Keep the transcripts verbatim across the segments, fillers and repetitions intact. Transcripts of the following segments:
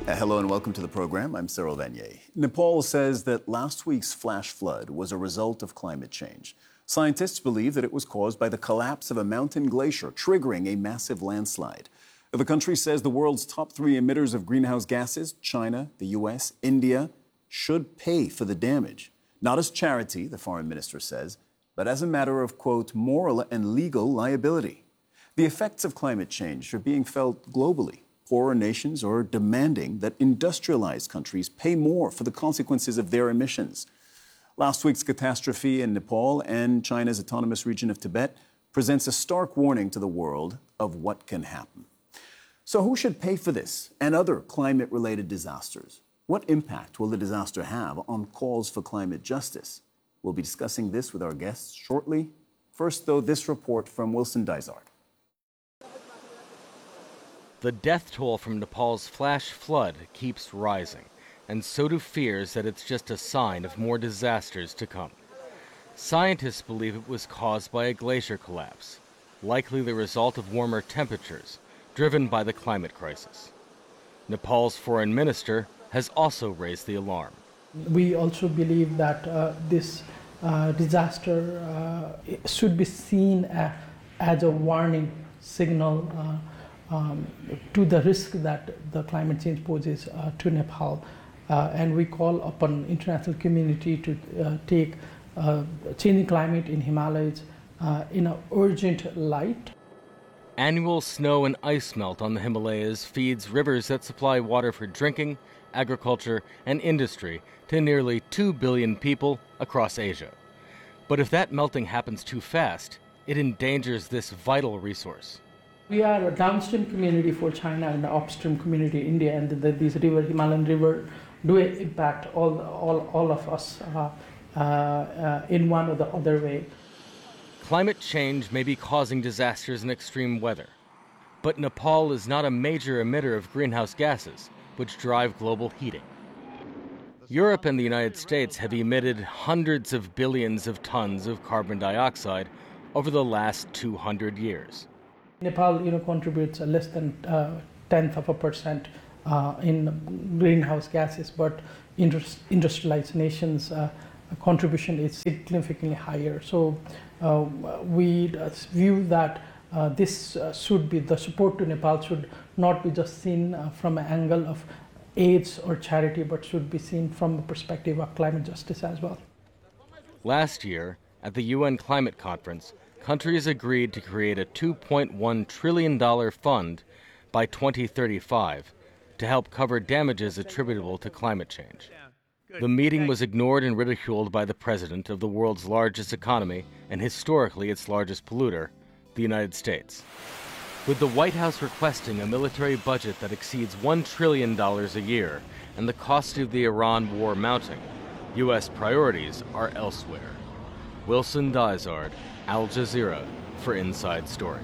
Uh, hello and welcome to the program. I'm Cyril Vanier. Nepal says that last week's flash flood was a result of climate change. Scientists believe that it was caused by the collapse of a mountain glacier, triggering a massive landslide. The country says the world's top three emitters of greenhouse gases, China, the U S, India, should pay for the damage. Not as charity, the foreign minister says, but as a matter of, quote, moral and legal liability. The effects of climate change are being felt globally. Poorer nations are demanding that industrialized countries pay more for the consequences of their emissions. Last week's catastrophe in Nepal and China's autonomous region of Tibet presents a stark warning to the world of what can happen. So who should pay for this and other climate-related disasters? What impact will the disaster have on calls for climate justice? We'll be discussing this with our guests shortly. First, though, this report from Wilson Dysart. The death toll from Nepal's flash flood keeps rising, and so do fears that it's just a sign of more disasters to come. Scientists believe it was caused by a glacier collapse, likely the result of warmer temperatures, driven by the climate crisis. Nepal's foreign minister has also raised the alarm. We also believe that uh, this uh, disaster uh, should be seen uh, as a warning signal uh, um, to the risk that the climate change poses uh, to Nepal. Uh, and we call upon international community to uh, take uh, changing climate in Himalayas uh, in an urgent light. Annual snow and ice melt on the Himalayas feeds rivers that supply water for drinking, agriculture, and industry to nearly two billion people across Asia. But if that melting happens too fast, it endangers this vital resource. We are a downstream community for China and the upstream community India, and the, the, these river, Himalayan river, do impact all, all, all of us uh, uh, uh, in one or the other way. Climate change may be causing disasters and extreme weather, but Nepal is not a major emitter of greenhouse gases, which drive global heating. Europe and the United States have emitted hundreds of billions of tons of carbon dioxide over the last two hundred years. Nepal, you know, contributes less than uh, tenth of a percent uh, in greenhouse gases, but industrialized nations' uh, contribution is significantly higher. So uh, we view that uh, this uh, should be, the support to Nepal should not be just seen uh, from an angle of AIDS or charity, but should be seen from the perspective of climate justice as well. Last year, at the U N Climate Conference, countries agreed to create a two point one trillion dollars fund by twenty thirty-five to help cover damages attributable to climate change. The meeting was ignored and ridiculed by the president of the world's largest economy and historically its largest polluter, the United States. With the White House requesting a military budget that exceeds one trillion dollars a year and the cost of the Iran war mounting, U S priorities are elsewhere. Wilson Dysart, Al Jazeera, for Inside Story.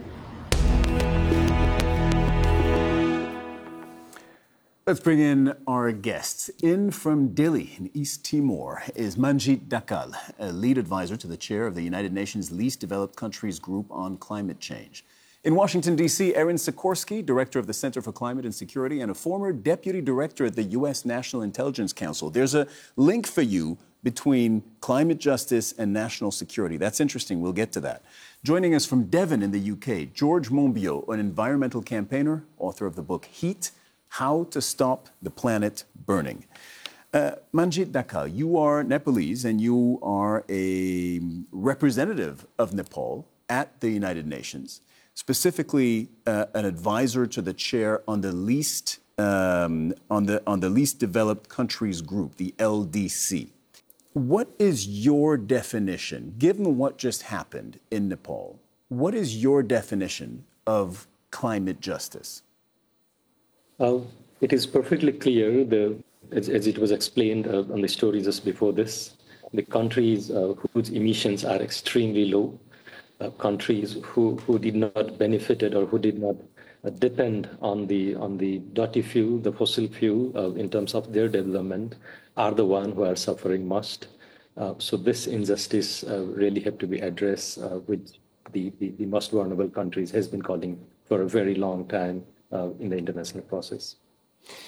Let's bring in our guests. In from Dili in East Timor is Manjit Dakkal, a lead advisor to the chair of the United Nations Least Developed Countries Group on Climate Change. In Washington, D C, Erin Sikorsky, director of the Center for Climate and Security and a former deputy director at the U S National Intelligence Council. There's a link for you between climate justice and national security. That's interesting. We'll get to that. Joining us from Devon in the U K, George Monbiot, an environmental campaigner, author of the book Heat, How to Stop the Planet Burning. Uh, Manjit Dakkal, you are Nepalese and you are a representative of Nepal at the United Nations, specifically uh, an advisor to the chair on the least um, on the on the least developed countries group, the L D C. What is your definition, given what just happened in Nepal, what is your definition of climate justice? Well, it is perfectly clear, the, as, as it was explained uh, on the story just before this, the countries uh, whose emissions are extremely low, uh, countries who, who did not benefited or who did not uh, depend on the on the dirty fuel, the fossil fuel, uh, in terms of their development, are the ones who are suffering most. Uh, so this injustice uh, really have to be addressed, uh, which the, the, the most vulnerable countries has been calling for a very long time uh, in the international process.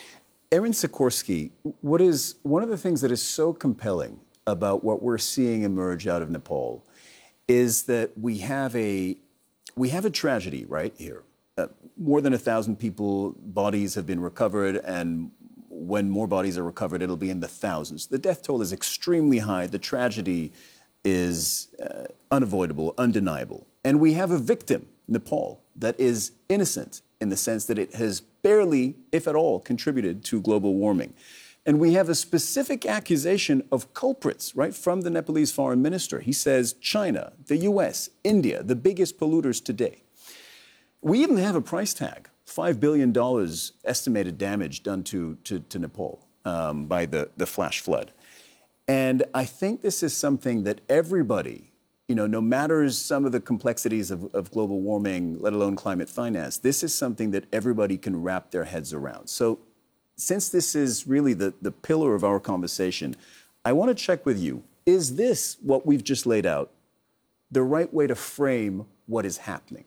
Erin Sikorsky, what is one of the things that is so compelling about what we're seeing emerge out of Nepal is that we have a we have a tragedy right here. Uh, more than a thousand people, bodies have been recovered, and when more bodies are recovered, it'll be in the thousands. The death toll is extremely high. The tragedy is uh, unavoidable, undeniable. And we have a victim, Nepal, that is innocent in the sense that it has barely, if at all, contributed to global warming. And we have a specific accusation of culprits, right, from the Nepalese foreign minister. He says China, the U S, India, the biggest polluters today. We even have a price tag, five billion dollars estimated damage done to, to, to Nepal um, by the, the flash flood. And I think this is something that everybody, you know, no matter some of the complexities of, of global warming, let alone climate finance, this is something that everybody can wrap their heads around. So since this is really the, the pillar of our conversation, I want to check with you, is this what we've just laid out the right way to frame what is happening?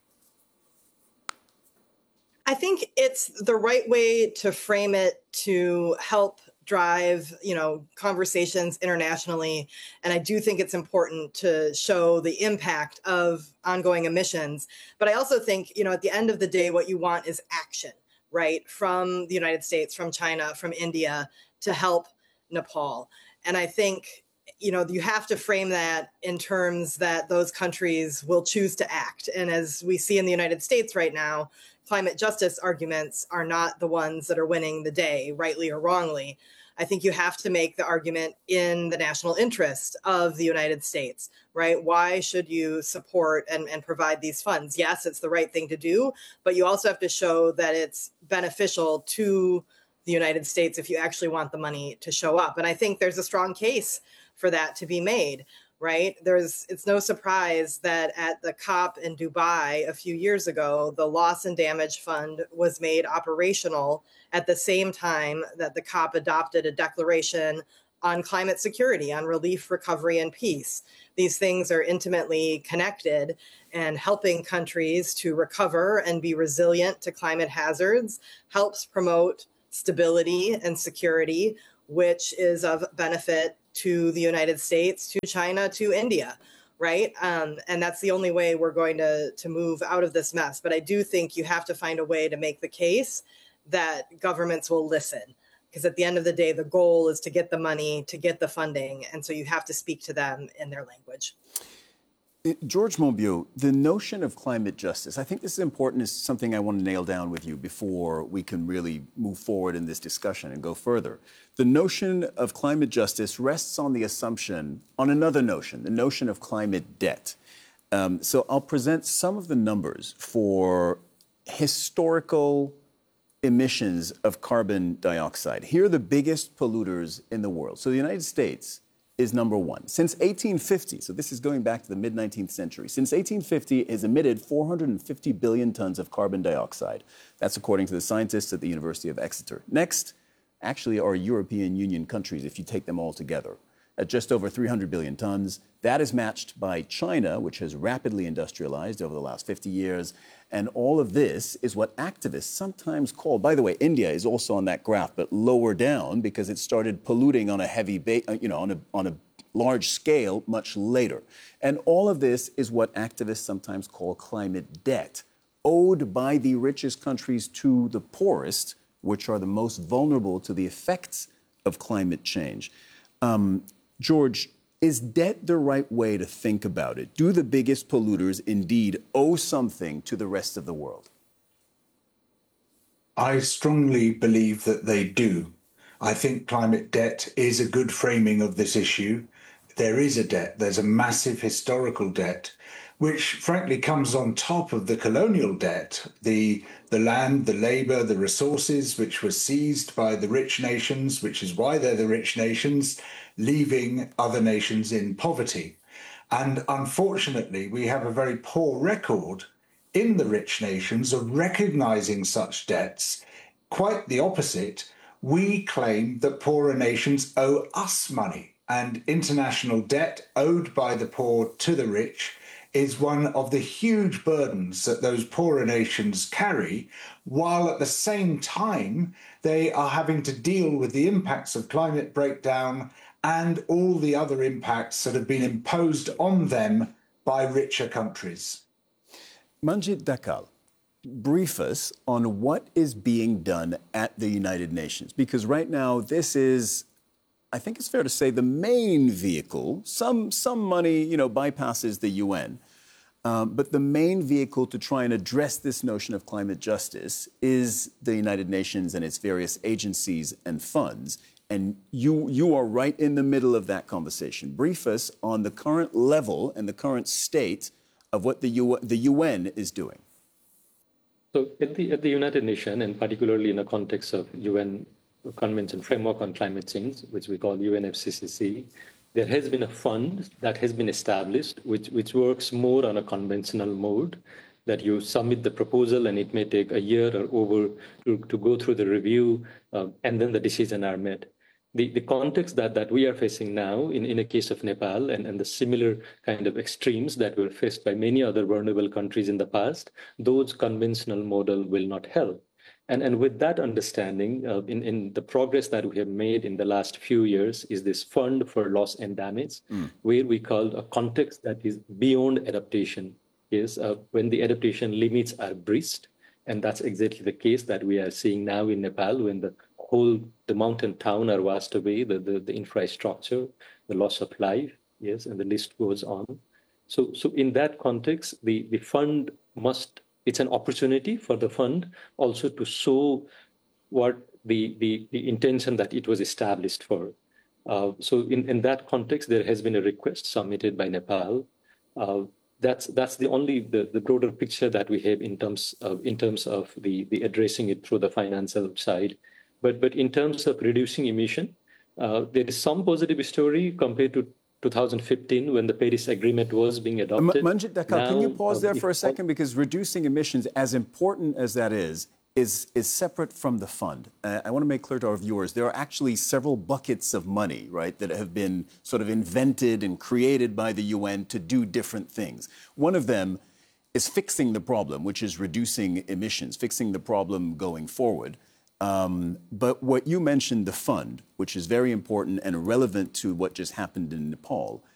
I think it's the right way to frame it to help drive, you know, conversations internationally. And I do think it's important to show the impact of ongoing emissions. But I also think, you know, at the end of the day, what you want is action, right, from the United States, from China, from India to help Nepal. And I think, you know, you have to frame that in terms that those countries will choose to act. And as we see in the United States right now, climate justice arguments are not the ones that are winning the day, rightly or wrongly. I think you have to make the argument in the national interest of the United States, right? Why should you support and, and provide these funds? Yes, it's the right thing to do, but you also have to show that it's beneficial to the United States if you actually want the money to show up. And I think there's a strong case for that to be made. Right? There's, it's no surprise that at the COP in Dubai a few years ago, the Loss and Damage Fund was made operational at the same time that the COP adopted a declaration on climate security, on relief, recovery, and peace. These things are intimately connected, and helping countries to recover and be resilient to climate hazards helps promote stability and security, which is of benefit to the United States, to China, to India, right? Um, and that's the only way we're going to, to move out of this mess. But I do think you have to find a way to make the case that governments will listen. Because at the end of the day, the goal is to get the money, to get the funding. And so you have to speak to them in their language. George Monbiot, the notion of climate justice, I think this is important. It's something I want to nail down with you before we can really move forward in this discussion and go further. The notion of climate justice rests on the assumption, on another notion, the notion of climate debt. Um, so I'll present some of the numbers for historical emissions of carbon dioxide. Here are the biggest polluters in the world. So the United States is number one. Since eighteen fifty, so this is going back to the mid nineteenth century, since eighteen fifty, it has emitted four hundred fifty billion tons of carbon dioxide. That's according to the scientists at the University of Exeter. Next, actually, are European Union countries, if you take them all together, at just over three hundred billion tons. That is matched by China, which has rapidly industrialized over the last fifty years. And all of this is what activists sometimes call, by the way, India is also on that graph, but lower down because it started polluting on a heavy, ba- you know, on a, on a large scale much later. And all of this is what activists sometimes call climate debt, owed by the richest countries to the poorest, which are the most vulnerable to the effects of climate change. Um, George, is debt the right way to think about it? Do the biggest polluters indeed owe something to the rest of the world? I strongly believe that they do. I think climate debt is a good framing of this issue. There is a debt. There's a massive historical debt, which frankly comes on top of the colonial debt, the, the land, the labor, the resources, which were seized by the rich nations, which is why they're the rich nations, leaving other nations in poverty. And unfortunately, we have a very poor record in the rich nations of recognizing such debts. Quite the opposite. We claim that poorer nations owe us money, and international debt owed by the poor to the rich is one of the huge burdens that those poorer nations carry, while at the same time they are having to deal with the impacts of climate breakdown and all the other impacts that have been imposed on them by richer countries. Manjit Dakkal, brief us on what is being done at the United Nations, because right now this is, I think it's fair to say, the main vehicle. Some, some money, you know, bypasses the U N. Um, but the main vehicle to try and address this notion of climate justice is the United Nations and its various agencies and funds. And you, you are right in the middle of that conversation. Brief us on the current level and the current state of what the, U, the U N is doing. So at the, at the United Nations, and particularly in the context of U N Convention Framework on Climate Change, which we call U N F C C C, there has been a fund that has been established, which, which works more on a conventional mode, that you submit the proposal and it may take a year or over to, to go through the review, uh, and then the decisions are made. The, the context that, that we are facing now in, in a case of Nepal and, and the similar kind of extremes that were faced by many other vulnerable countries in the past, those conventional model will not help. And, and with that understanding, uh, in, in the progress that we have made in the last few years is this fund for loss and damage, mm. where we call a context that is beyond adaptation, is uh, when the adaptation limits are breached. And that's exactly the case that we are seeing now in Nepal, when the whole, the mountain town are washed away, the, the, the infrastructure, the loss of life, yes, and the list goes on. So, so in that context, the, the fund must, it's an opportunity for the fund also to show what the, the, the intention that it was established for. Uh, so in, in that context, there has been a request submitted by Nepal. Uh, that's that's the only the, the broader picture that we have in terms of in terms of the, the addressing it through the financial side. But but in terms of reducing emission, uh, there is some positive story compared to two thousand fifteen when the Paris Agreement was being adopted. Manjit Dakkal, can you pause there for a second? Because reducing emissions, as important as that is, is, is separate from the fund. Uh, I want to make clear to our viewers, there are actually several buckets of money, right, that have been sort of invented and created by the U N to do different things. One of them is fixing the problem, which is reducing emissions, fixing the problem going forward. Um, but what you mentioned, the fund, which is very important and relevant to what just happened in Nepal,